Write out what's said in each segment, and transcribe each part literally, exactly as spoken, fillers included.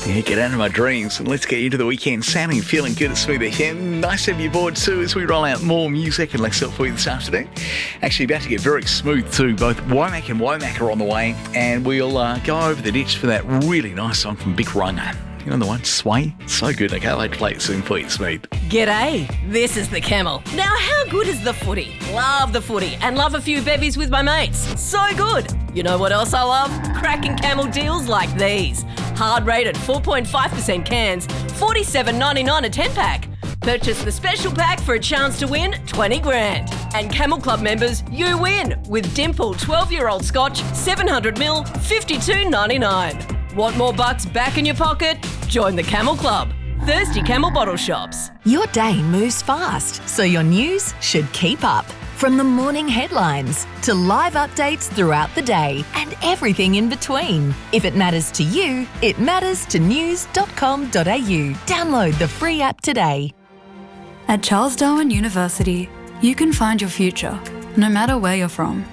Yeah, get out of my dreams and let's get into the weekend sounding and feeling good at Smooth F M. Nice to have you aboard too as we roll out more music and Lex up for you this afternoon. Actually about to get very smooth too. Both Womack and Womack are on the way, and we'll uh, go over the ditch for that really nice song from Big Runga. You know the one, Sway? So good. I can't wait to play it soon for you, Smooth. G'day, this is the Camel. Now, how good is the footy? Love the footy and love a few bevies with my mates. So good. You know what else I love? Cracking Camel deals like these. Hard rated four point five percent cans, forty-seven ninety-nine a ten pack. Purchase the special pack for a chance to win twenty grand. And Camel Club members, you win with Dimple twelve-year-old Scotch, seven hundred mil, fifty-two ninety-nine. Want more bucks back in your pocket? Join the Camel Club. Thirsty Camel bottle shops. Your day moves fast, so your news should keep up. From the morning headlines to live updates throughout the day and everything in between. If it matters to you, it matters to news dot com dot a u. Download the free app today. At Charles Darwin University, you can find your future, no matter where you're from.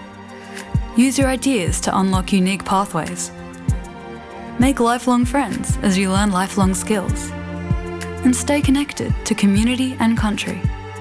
Use your ideas to unlock unique pathways. Make lifelong friends as you learn lifelong skills. And stay connected to community and country.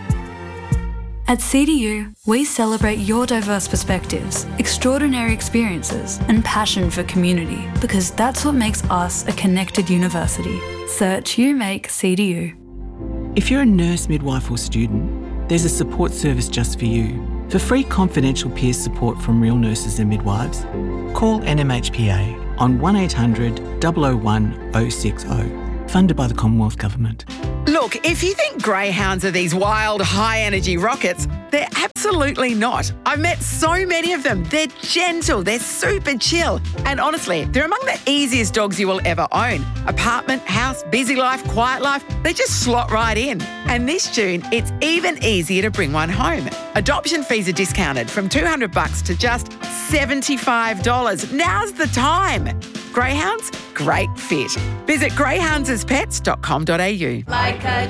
At C D U, we celebrate your diverse perspectives, extraordinary experiences, and passion for community, because that's what makes us a connected university. Search You Make C D U. If you're a nurse, midwife or student, there's a support service just for you. For free confidential peer support from real nurses and midwives, call N M H P A on one eight hundred, double oh one, oh six oh, funded by the Commonwealth Government. Look, if you think greyhounds are these wild, high-energy rockets, they're absolutely not. I've met so many of them. They're gentle, they're super chill, and honestly, they're among the easiest dogs you will ever own. Apartment, house, busy life, quiet life, they just slot right in. And this June, it's even easier to bring one home. Adoption fees are discounted from two hundred bucks to just seventy-five dollars. Now's the time. Greyhounds, great fit. Visit greyhounds as pets dot com dot a u. Like a